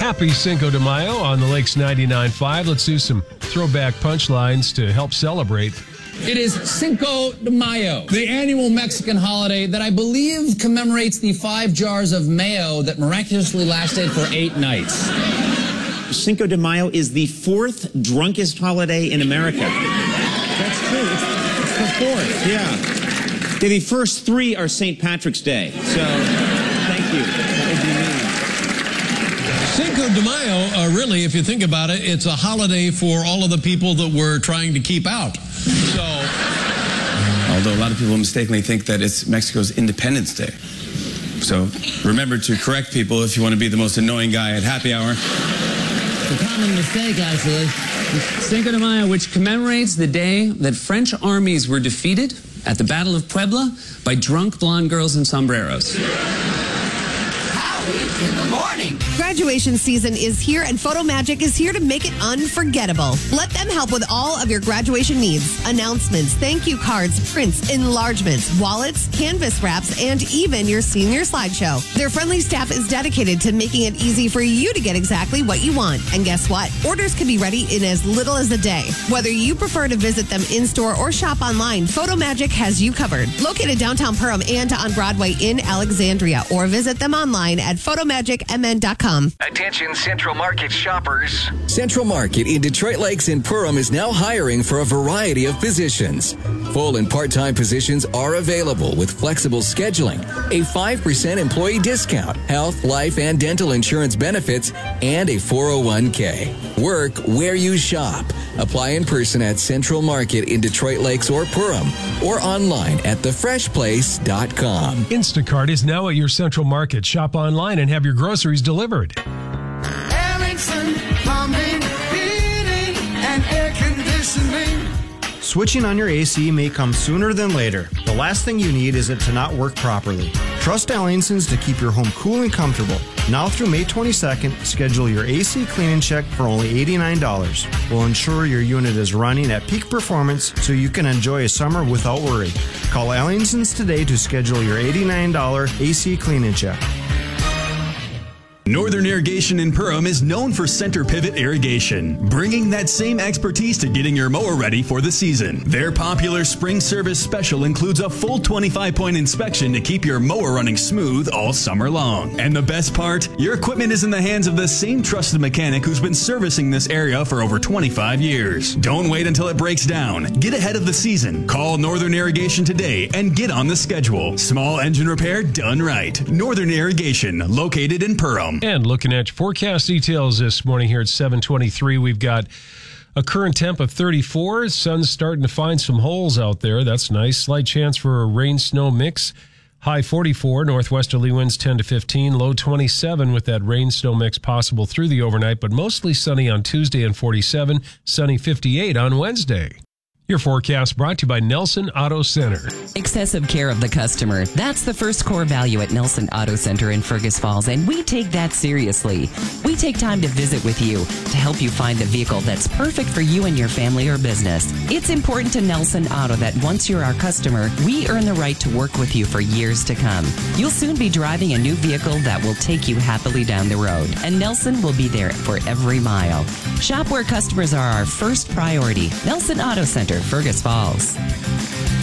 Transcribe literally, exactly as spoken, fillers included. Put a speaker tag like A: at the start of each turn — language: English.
A: Happy Cinco de Mayo on the Lakes ninety-nine point five. Let's do some throwback punchlines to help celebrate.
B: It is Cinco de Mayo, the annual Mexican holiday that I believe commemorates the five jars of mayo that miraculously lasted for eight nights.
C: Cinco de Mayo is the fourth drunkest holiday in America. That's true. It's, it's the fourth, yeah. The first three are Saint Patrick's Day. So, thank you.
D: Cinco de Mayo, uh, really, if you think about it, it's a holiday for all of the people that we're trying to keep out. So,
E: although a lot of people mistakenly think that it's Mexico's Independence Day. So remember to correct people if you want to be the most annoying guy at happy hour.
F: It's a common mistake, actually. Cinco de Mayo, which commemorates the day that French armies were defeated at the Battle of Puebla by drunk blonde girls in sombreros.
G: In the morning.
H: Graduation season is here, and PhotoMagic is here to make it unforgettable. Let them help with all of your graduation needs. Announcements, thank you cards, prints, enlargements, wallets, canvas wraps, and even your senior slideshow. Their friendly staff is dedicated to making it easy for you to get exactly what you want. And guess what? Orders can be ready in as little as a day. Whether you prefer to visit them in-store or shop online, PhotoMagic has you covered. Located downtown Perham and on Broadway in Alexandria, or visit them online at photomagic m n dot com.
I: Attention Central Market shoppers.
J: Central Market in Detroit Lakes and Perham is now hiring for a variety of positions. Full and part-time positions are available with flexible scheduling, a five percent employee discount, health, life, and dental insurance benefits, and a four oh one k. Work where you shop. Apply in person at Central Market in Detroit Lakes or Perham, or online at the fresh place dot com.
A: Instacart is now at your Central Market. Shop online and have your groceries delivered.
G: Ellingson Plumbing, Heating, and Air Conditioning.
K: Switching on your A C may come sooner than later. The last thing you need is it to not work properly. Trust Ellingson's to keep your home cool and comfortable. Now through May twenty-second, schedule your A C clean and check for only eighty-nine dollars. We'll ensure your unit is running at peak performance so you can enjoy a summer without worry. Call Ellingson's today to schedule your eighty-nine dollars A C clean and check.
L: Northern Irrigation in Perham is known for center pivot irrigation, bringing that same expertise to getting your mower ready for the season. Their popular spring service special includes a full twenty-five point inspection to keep your mower running smooth all summer long. And the best part, your equipment is in the hands of the same trusted mechanic who's been servicing this area for over twenty-five years. Don't wait until it breaks down. Get ahead of the season. Call Northern Irrigation today and get on the schedule. Small engine repair done right. Northern Irrigation, located in Perham.
A: And looking at your forecast details this morning here at seven twenty-three, we've got a current temp of thirty-four. Sun's starting to find some holes out there. That's nice. Slight chance for a rain-snow mix. High forty-four. Northwesterly winds ten to fifteen. Low twenty-seven with that rain-snow mix possible through the overnight, but mostly sunny on Tuesday and forty-seven. Sunny fifty-eight on Wednesday. Your forecast brought to you by Nelson Auto Center.
M: Excessive care of the customer. That's the first core value at Nelson Auto Center in Fergus Falls, and we take that seriously. We take time to visit with you to help you find the vehicle that's perfect for you and your family or business. It's important to Nelson Auto that once you're our customer, we earn the right to work with you for years to come. You'll soon be driving a new vehicle that will take you happily down the road, and Nelson will be there for every mile. Shop where customers are our first priority. Nelson Auto Center, Fergus Falls.